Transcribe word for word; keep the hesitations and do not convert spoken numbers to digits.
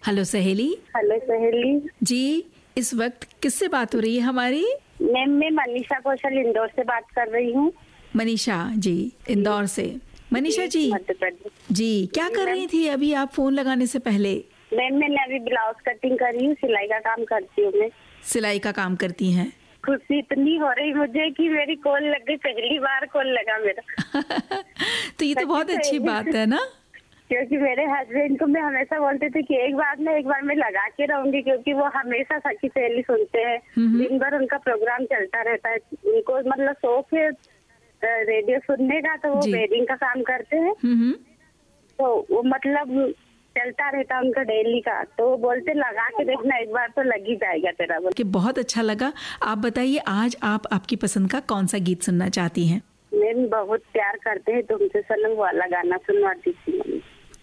Hello सहेली। Hello सहेली जी, इस वक्त किससे बात हो रही है हमारी? मैम मैं मनीषा कौशल इंदौर से बात कर रही हूँ। मनीषा जी, इंदौर से। मनीषा जी मध्य प्रदेश। जी, क्या कर रही थी अभी आप फोन लगाने से पहले? मैम मैंने अभी ब्लाउज कटिंग करी हूँ, सिलाई का काम करती हूँ मैं। सिलाई का काम करती हैं? खुशी इतनी हो रही मुझे कि मेरी कॉल लग गई, पहली बार कॉल लगा मेरा। तो ये तो बहुत अच्छी बात है ना, क्योंकि मेरे हस्बैंड को मैं हमेशा बोलते थे कि एक बार ना एक बार मैं लगा के रहूंगी, क्योंकि वो हमेशा सखी सहेली सुनते हैं, दिन भर उनका प्रोग्राम चलता रहता है। उनको मतलब शौक है रेडियो सुनने का, तो वो वेडिंग का काम करते हैं, तो वो मतलब चलता रहता उनका डेली का। तो वो बोलते लगा के देखना, एक बार तो लग ही जाएगा तेरा। बोल कि बहुत अच्छा लगा। आप बताइए आज आप आपकी पसंद का कौन सा गीत सुनना चाहती हैं? मैम बहुत प्यार करते हैं तुमसे सनम वाला गाना सुनवा दीजिए।